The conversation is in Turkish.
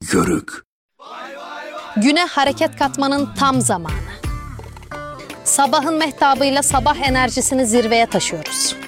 Yörük. Güne hareket katmanın tam zamanı. Sabahın mehtabıyla sabah enerjisini zirveye taşıyoruz.